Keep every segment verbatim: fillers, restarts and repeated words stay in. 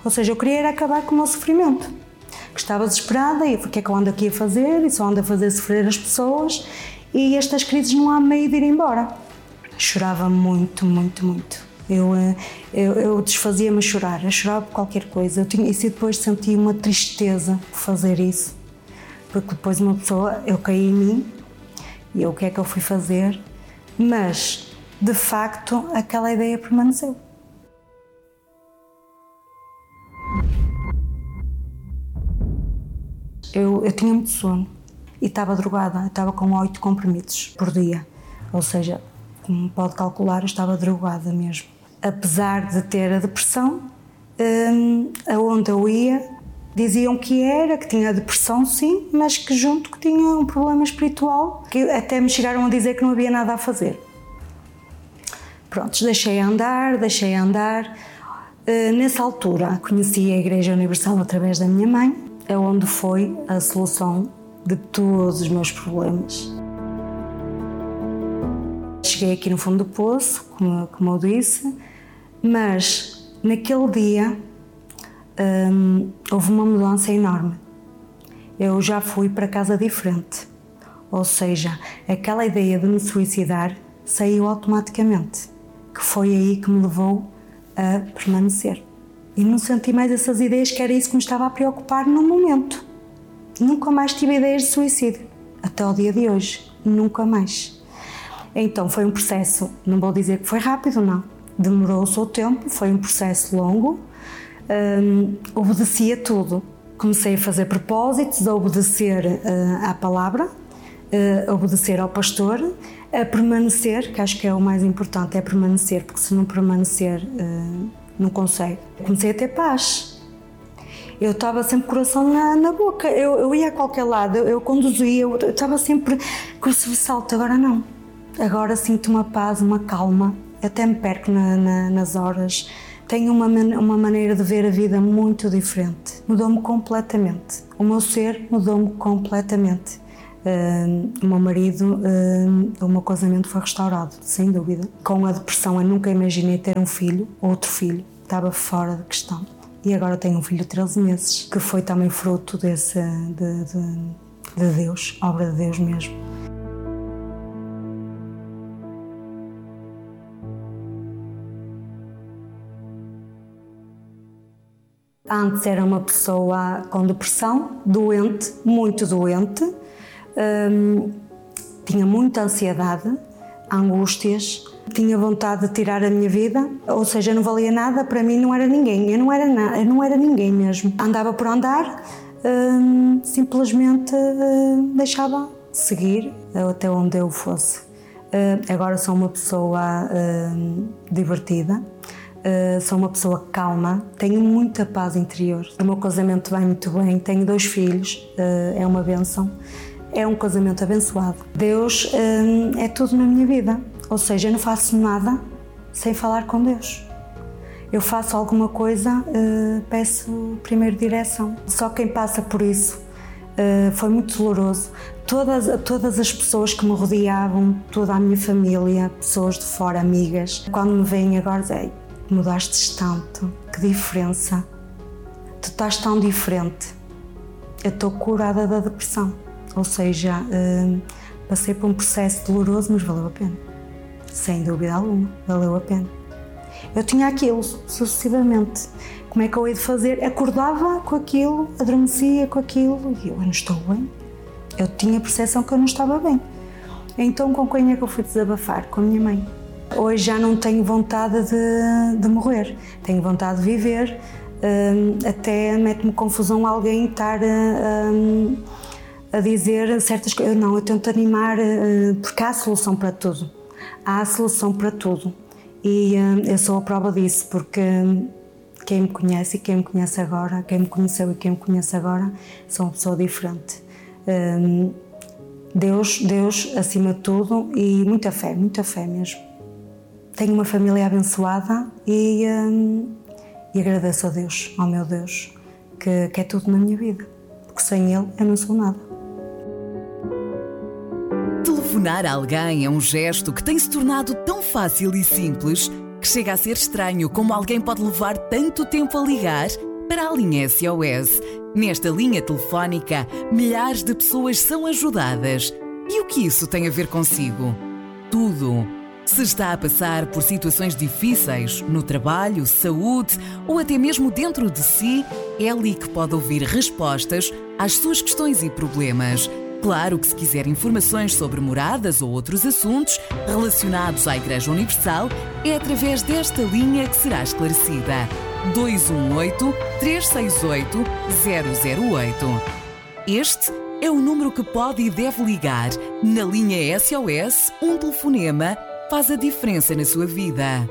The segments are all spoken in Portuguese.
Ou seja, eu queria era acabar com o meu sofrimento. Que estava desesperada e o que é que eu ando aqui a fazer? E só ando a fazer sofrer as pessoas e estas crises não há meio de ir embora. Chorava muito, muito, muito. Eu, eu, eu desfazia-me a chorar, eu chorava por qualquer coisa. Eu tinha, e depois sentia uma tristeza por fazer isso. Porque depois uma pessoa, eu caí em mim e eu, o que é que eu fui fazer? Mas, de facto, aquela ideia permaneceu. Eu, eu tinha muito sono e estava drogada, eu estava com oito comprimidos por dia, ou seja, como pode calcular, eu estava drogada mesmo. Apesar de ter a depressão, hum, aonde eu ia, diziam que era, que tinha depressão sim, mas que junto que tinha um problema espiritual, que até me chegaram a dizer que não havia nada a fazer. Pronto, deixei andar, deixei andar. Uh, nessa altura conheci a Igreja Universal através da minha mãe, é onde foi a solução de todos os meus problemas. Cheguei aqui no fundo do poço, como, como eu disse, mas naquele dia hum, houve uma mudança enorme. Eu já fui para casa diferente, ou seja, aquela ideia de me suicidar saiu automaticamente, que foi aí que me levou a permanecer. E não senti mais essas ideias, que era isso que me estava a preocupar no momento. Nunca mais tive ideias de suicídio, até ao dia de hoje, nunca mais. Então foi um processo, não vou dizer que foi rápido, não. Demorou o seu tempo, foi um processo longo, hum, obedeci a tudo. Comecei a fazer propósitos, a obedecer uh, à palavra, uh, a obedecer ao pastor, a permanecer, que acho que é o mais importante, é permanecer, porque se não permanecer, uh, não consegue. Comecei a ter paz. Eu estava sempre com o coração na, na boca, eu, eu ia a qualquer lado, eu, eu conduzia, eu, eu estava sempre com o sobressalto, agora não. Agora sinto uma paz, uma calma, até me perco na, na, nas horas. Tenho uma, uma maneira de ver a vida muito diferente. Mudou-me completamente. O meu ser mudou-me completamente. Uh, o meu marido, uh, o meu casamento foi restaurado, sem dúvida. Com a depressão, eu nunca imaginei ter um filho, outro filho. Estava fora de questão. E agora tenho um filho de treze meses, que foi também fruto desse, de, de, de Deus, obra de Deus mesmo. Antes era uma pessoa com depressão, doente, muito doente, hum, tinha muita ansiedade, angústias, tinha vontade de tirar a minha vida, ou seja, não valia nada, para mim não era ninguém, eu não era, na, eu não era ninguém mesmo. Andava por andar, hum, simplesmente hum, deixava seguir até onde eu fosse. Hum, agora sou uma pessoa hum, divertida. Uh, sou uma pessoa calma, tenho muita paz interior. O meu casamento vai muito bem, tenho dois filhos, uh, é uma bênção, é um casamento abençoado. Deus uh, é tudo na minha vida, ou seja, eu não faço nada sem falar com Deus. Eu faço alguma coisa, uh, peço primeiro direção. Só quem passa por isso uh, foi muito doloroso. Todas, todas as pessoas que me rodeavam, toda a minha família, pessoas de fora, amigas, quando me veem agora dizem: mudaste tanto, que diferença, tu estás tão diferente. Eu estou curada da depressão, ou seja, uh, passei por um processo doloroso, mas valeu a pena, sem dúvida alguma, valeu a pena. Eu tinha aquilo sucessivamente, como é que eu hei de fazer? Acordava com aquilo, adormecia com aquilo e eu, eu não estou bem. Eu tinha a percepção que eu não estava bem. Então com quem é que eu fui desabafar? Com a minha mãe. Hoje já não tenho vontade de, de morrer, tenho vontade de viver, um, até mete-me confusão alguém estar um, a dizer certas coisas. Não, eu tento animar, uh, porque há solução para tudo, há solução para tudo e um, eu sou a prova disso, porque quem me conhece e quem me conhece agora, quem me conheceu e quem me conhece agora, sou uma pessoa diferente. Um, Deus, Deus acima de tudo e muita fé, muita fé mesmo. Tenho uma família abençoada e, hum, e agradeço a Deus, ao meu Deus, que, que é tudo na minha vida, porque sem Ele eu não sou nada. Telefonar a alguém é um gesto que tem se tornado tão fácil e simples que chega a ser estranho como alguém pode levar tanto tempo a ligar Para a linha S O S, nesta linha telefónica, milhares de pessoas são ajudadas. E o que isso tem a ver consigo? Tudo. Se está a passar por situações difíceis no trabalho, saúde ou até mesmo dentro de si, é ali que pode ouvir respostas às suas questões e problemas. Claro que se quiser informações sobre moradas ou outros assuntos relacionados à Igreja Universal, é através desta linha que será esclarecida. dois um oito, três seis oito, zero zero oito. Este é o número que pode e deve ligar. Na linha S O S, um telefonema faz a diferença na sua vida.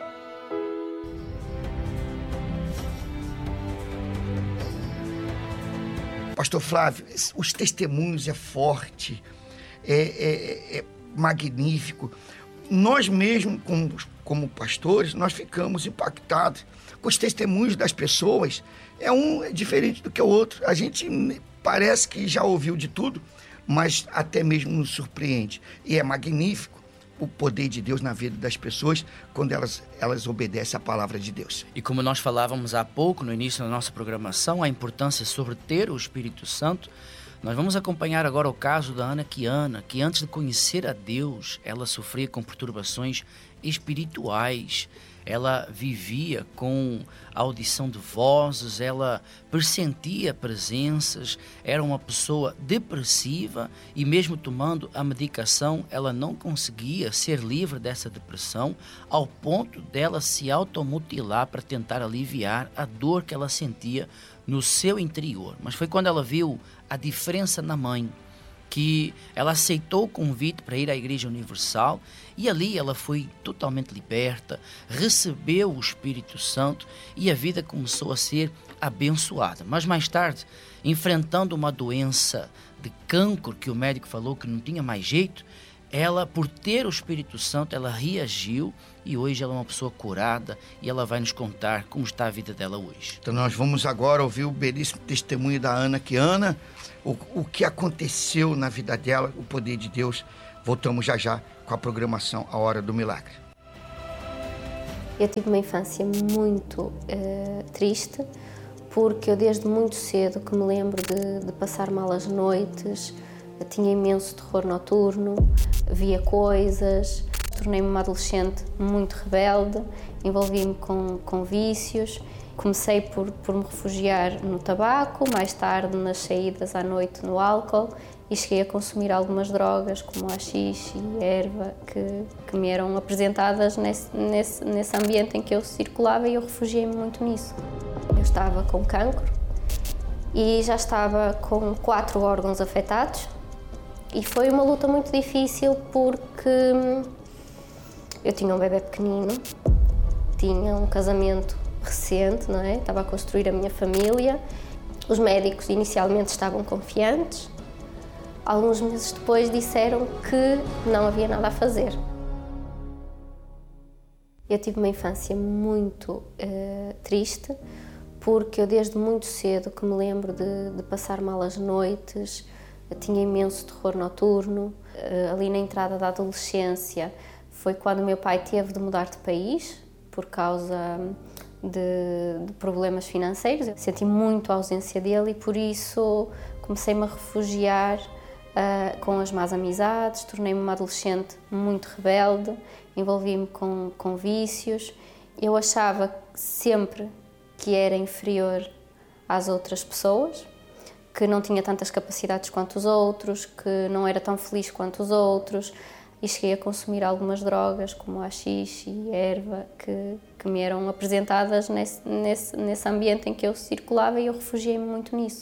Pastor Flávio, os testemunhos é forte, é, é, é magnífico. Nós mesmos, como, como pastores, nós ficamos impactados com os testemunhos das pessoas. É um é diferente do que o outro. A gente parece que já ouviu de tudo, mas até mesmo nos surpreende. E é magnífico o poder de Deus na vida das pessoas quando elas, elas obedecem à palavra de Deus. E como nós falávamos há pouco, no início da nossa programação, a importância sobre ter o Espírito Santo, nós vamos acompanhar agora o caso da Ana Kiana, que antes de conhecer a Deus, ela sofria com perturbações espirituais. Ela vivia com a audição de vozes, ela pressentia presenças, era uma pessoa depressiva e mesmo tomando a medicação, ela não conseguia ser livre dessa depressão ao ponto dela se automutilar para tentar aliviar a dor que ela sentia no seu interior. Mas foi quando ela viu a diferença na mãe, que ela aceitou o convite para ir à Igreja Universal e ali ela foi totalmente liberta, recebeu o Espírito Santo e a vida começou a ser abençoada. Mas mais tarde, enfrentando uma doença de cancro que o médico falou que não tinha mais jeito, ela, por ter o Espírito Santo, ela reagiu e hoje ela é uma pessoa curada e ela vai nos contar como está a vida dela hoje. Então nós vamos agora ouvir o belíssimo testemunho da Ana Kiana, o, o que aconteceu na vida dela, o poder de Deus. Voltamos já já com a programação A Hora do Milagre. Eu tive uma infância muito uh, triste, porque eu desde muito cedo que me lembro de, de passar mal as noites, eu tinha imenso terror noturno, via coisas, tornei-me uma adolescente muito rebelde, envolvi-me com, com vícios. Comecei por, por me refugiar no tabaco, mais tarde nas saídas à noite no álcool e cheguei a consumir algumas drogas como haxixe e erva que, que me eram apresentadas nesse, nesse, nesse ambiente em que eu circulava e eu refugiei-me muito nisso. Eu estava com cancro e já estava com quatro órgãos afetados e foi uma luta muito difícil porque eu tinha um bebê pequenino, tinha um casamento recente, não é? Estava a construir a minha família. Os médicos inicialmente estavam confiantes. Alguns meses depois disseram que não havia nada a fazer. Eu tive uma infância muito uh, triste, porque eu desde muito cedo que me lembro de, de passar mal as noites, eu tinha imenso terror noturno. Uh, ali na entrada da adolescência foi quando o meu pai teve de mudar de país por causa De, de problemas financeiros. Eu senti muito a ausência dele e por isso comecei-me a refugiar uh, com as más amizades, tornei-me uma adolescente muito rebelde, envolvi-me com, com vícios. Eu achava sempre que era inferior às outras pessoas, que não tinha tantas capacidades quanto os outros, que não era tão feliz quanto os outros. E cheguei a consumir algumas drogas, como haxixe e erva, que, que me eram apresentadas nesse, nesse, nesse ambiente em que eu circulava e eu refugiei-me muito nisso.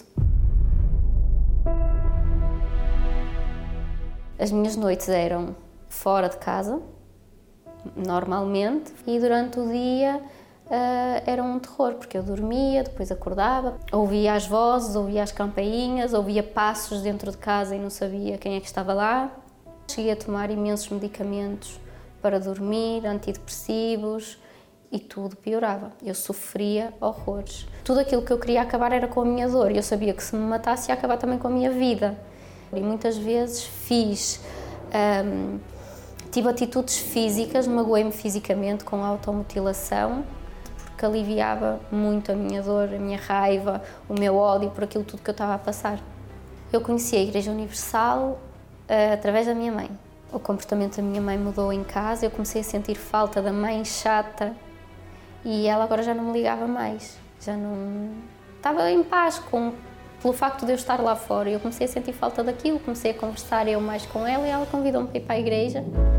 As minhas noites eram fora de casa, normalmente, e durante o dia uh, era um terror, porque eu dormia, depois acordava, ouvia as vozes, ouvia as campainhas, ouvia passos dentro de casa e não sabia quem é que estava lá. Cheguei a tomar imensos medicamentos para dormir, antidepressivos, e tudo piorava. Eu sofria horrores. Tudo aquilo que eu queria acabar era com a minha dor, e eu sabia que se me matasse ia acabar também com a minha vida. E muitas vezes fiz, um, tive atitudes físicas, magoei-me fisicamente com a automutilação, que aliviava muito a minha dor, a minha raiva, o meu ódio por aquilo tudo que eu estava a passar. Eu conheci a Igreja Universal uh, através da minha mãe. O comportamento da minha mãe mudou em casa, eu comecei a sentir falta da mãe chata e ela agora já não me ligava mais, já não... Estava em paz com, pelo facto de eu estar lá fora. Eu comecei a sentir falta daquilo, comecei a conversar eu mais com ela e ela convidou-me para ir para a igreja.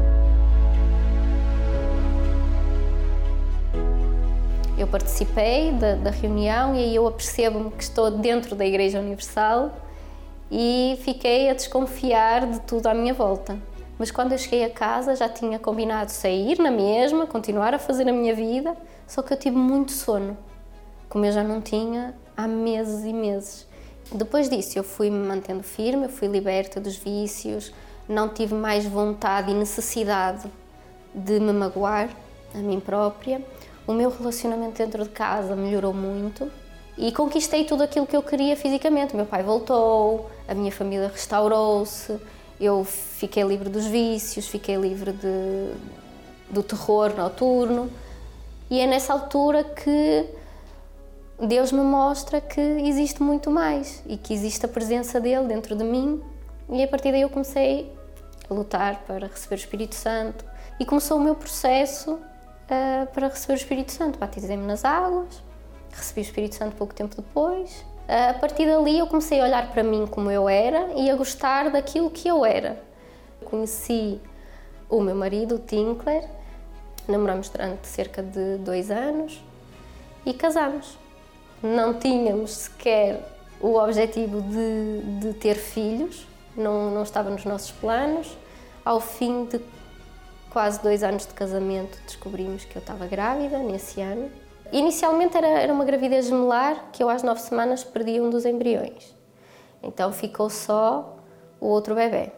Eu participei da, da reunião e aí eu apercebo-me que estou dentro da Igreja Universal e fiquei a desconfiar de tudo à minha volta. Mas quando eu cheguei a casa já tinha combinado sair na mesma, continuar a fazer a minha vida, só que eu tive muito sono, como eu já não tinha há meses e meses. Depois disso eu fui-me mantendo firme, eu fui liberta dos vícios, não tive mais vontade e necessidade de me magoar a mim própria. O meu relacionamento dentro de casa melhorou muito e conquistei tudo aquilo que eu queria fisicamente. O meu pai voltou, a minha família restaurou-se, eu fiquei livre dos vícios, fiquei livre de, do terror noturno e é nessa altura que Deus me mostra que existe muito mais e que existe a presença dele dentro de mim e a partir daí eu comecei a lutar para receber o Espírito Santo e começou o meu processo uh, para receber o Espírito Santo. Batizei-me nas águas, recebi o Espírito Santo pouco tempo depois. Uh, a partir dali eu comecei a olhar para mim como eu era e a gostar daquilo que eu era. Conheci o meu marido, o Tinkler, namoramos durante cerca de dois anos e casámos. Não tínhamos sequer o objetivo de, de ter filhos, não, não estava nos nossos planos. Ao fim de quase dois anos de casamento descobrimos que eu estava grávida nesse ano. Inicialmente era, era uma gravidez gemelar que eu às nove semanas perdi um dos embriões. Então ficou só o outro bebê.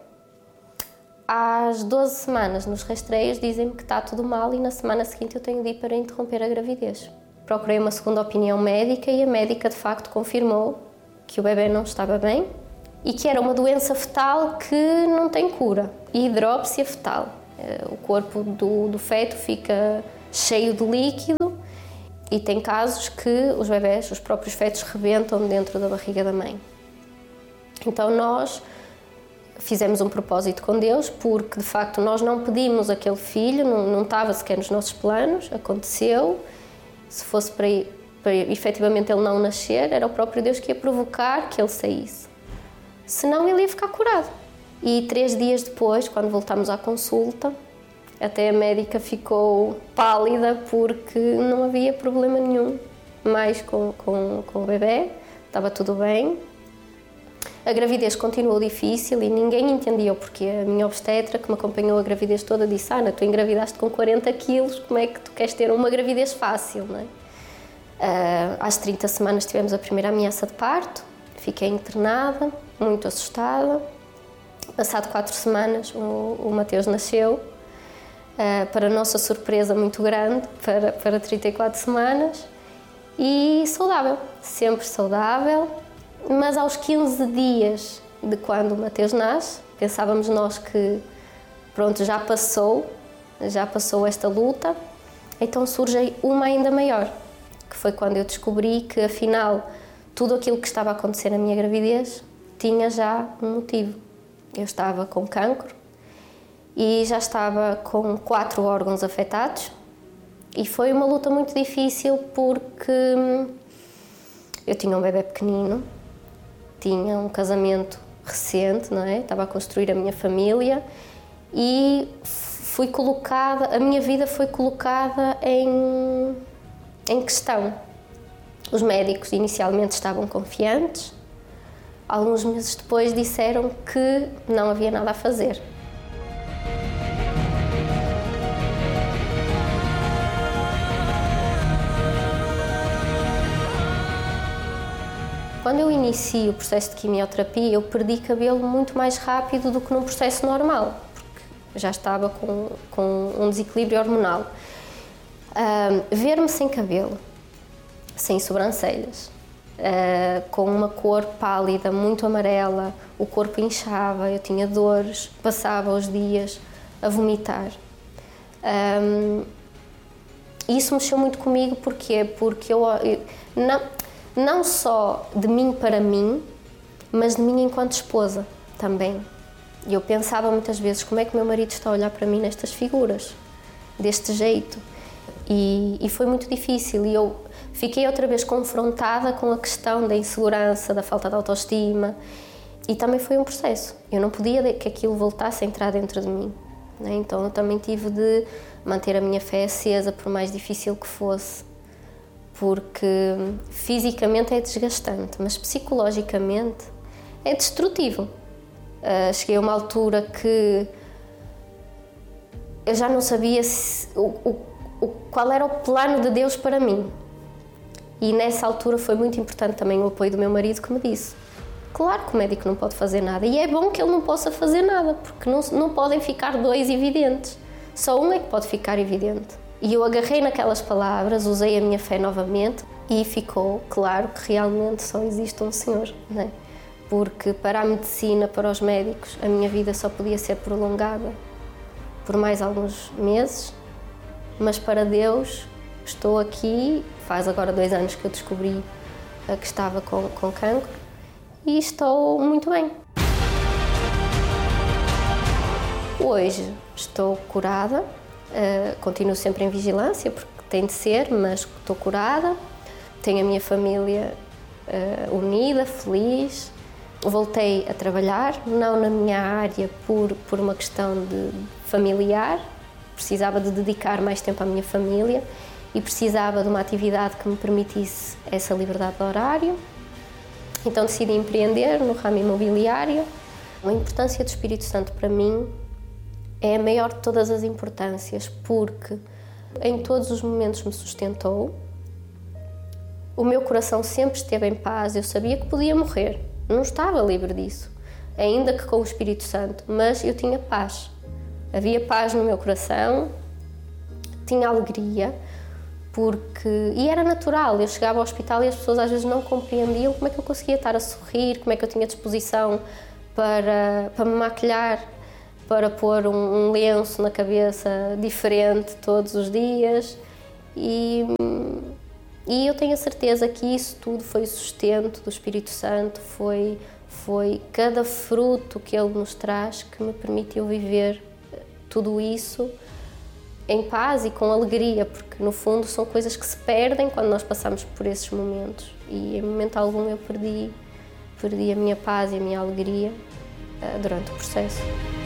Às doze semanas nos rastreios dizem-me que está tudo mal e na semana seguinte eu tenho de ir para interromper a gravidez. Procurei uma segunda opinião médica e a médica de facto confirmou que o bebê não estava bem e que era uma doença fetal que não tem cura, hidrópsia fetal. O corpo do, do feto fica cheio de líquido e tem casos que os bebés, os próprios fetos, rebentam dentro da barriga da mãe. Então nós fizemos um propósito com Deus porque de facto nós não pedimos aquele filho, não, não estava sequer nos nossos planos, aconteceu. Se fosse para, para efetivamente ele não nascer, era o próprio Deus que ia provocar que ele saísse. Senão ele ia ficar curado. E três dias depois, quando voltámos à consulta, até a médica ficou pálida porque não havia problema nenhum mais com, com, com o bebê, estava tudo bem. A gravidez continuou difícil e ninguém entendia o porquê. A minha obstetra, que me acompanhou a gravidez toda, disse: Ana, tu engravidaste com quarenta quilos, como é que tu queres ter uma gravidez fácil, não é? Uh, às trinta semanas tivemos a primeira ameaça de parto, fiquei internada, muito assustada. Passado quatro semanas o, o Mateus nasceu, uh, para nossa surpresa muito grande, para, para trinta e quatro semanas, e saudável, sempre saudável. Mas aos quinze dias de quando o Mateus nasce, pensávamos nós que pronto, já passou, já passou esta luta, então surge uma ainda maior, que foi quando eu descobri que afinal tudo aquilo que estava a acontecer na minha gravidez tinha já um motivo. Eu estava com cancro e já estava com quatro órgãos afetados e foi uma luta muito difícil porque eu tinha um bebê pequenino, tinha um casamento recente, não é? Estava a construir a minha família e fui colocada, a minha vida foi colocada em, em questão. Os médicos inicialmente estavam confiantes, alguns meses depois disseram que não havia nada a fazer. Quando eu inicio o processo de quimioterapia, eu perdi cabelo muito mais rápido do que num processo normal, porque já estava com, com um desequilíbrio hormonal. Uh, ver-me sem cabelo, sem sobrancelhas, uh, com uma cor pálida, muito amarela, o corpo inchava, eu tinha dores, passava os dias a vomitar. Um, isso mexeu muito comigo, porquê? Porque eu, eu não, não só de mim para mim, mas de mim enquanto esposa também. E eu pensava muitas vezes, como é que meu marido está a olhar para mim nestas figuras, deste jeito? E, e foi muito difícil, e eu fiquei outra vez confrontada com a questão da insegurança, da falta de autoestima, e também foi um processo. Eu não podia que aquilo voltasse a entrar dentro de mim, né? Então eu também tive de manter a minha fé acesa, por mais difícil que fosse, porque fisicamente é desgastante, mas psicologicamente é destrutivo. Uh, cheguei a uma altura que eu já não sabia se, o, o, o, qual era o plano de Deus para mim. E nessa altura foi muito importante também o apoio do meu marido, que me disse: claro que o médico não pode fazer nada, e é bom que ele não possa fazer nada, porque não, não podem ficar dois evidentes, só um é que pode ficar evidente. E eu agarrei naquelas palavras, usei a minha fé novamente, e ficou claro que realmente só existe um Senhor, não é? Porque para a medicina, para os médicos, a minha vida só podia ser prolongada por mais alguns meses, mas para Deus estou aqui, faz agora dois anos que eu descobri que estava com, com cancro, e estou muito bem. Hoje estou curada, uh, continuo sempre em vigilância, porque tem de ser, mas estou curada, tenho a minha família uh, unida, feliz. Voltei a trabalhar, não na minha área por, por uma questão de familiar, precisava de dedicar mais tempo à minha família e precisava de uma atividade que me permitisse essa liberdade de horário. Então decidi empreender no ramo imobiliário. A importância do Espírito Santo para mim é a maior de todas as importâncias, porque em todos os momentos me sustentou, o meu coração sempre esteve em paz, eu sabia que podia morrer. Não estava livre disso, ainda que com o Espírito Santo, mas eu tinha paz. Havia paz no meu coração, tinha alegria, porque... E era natural, eu chegava ao hospital e as pessoas às vezes não compreendiam como é que eu conseguia estar a sorrir, como é que eu tinha disposição para, para me maquilhar, para pôr um, um lenço na cabeça diferente todos os dias. E... E eu tenho a certeza que isso tudo foi o sustento do Espírito Santo, foi, foi cada fruto que Ele nos traz que me permitiu viver tudo isso em paz e com alegria, porque no fundo são coisas que se perdem quando nós passamos por esses momentos. E em momento algum eu perdi, perdi a minha paz e a minha alegria uh, durante o processo.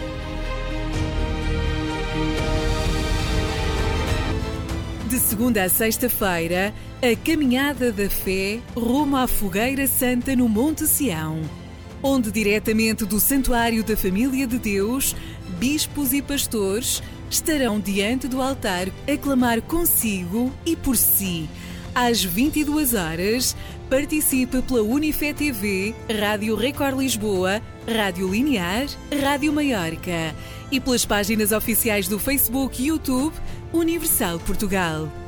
De segunda a sexta-feira, a Caminhada da Fé rumo à Fogueira Santa no Monte Sião, onde diretamente do Santuário da Família de Deus, bispos e pastores estarão diante do altar a clamar consigo e por si. Às vinte e duas horas, participe pela Unifé T V, Rádio Record Lisboa, Rádio Linear, Rádio Maiorca e pelas páginas oficiais do Facebook e YouTube Universal Portugal.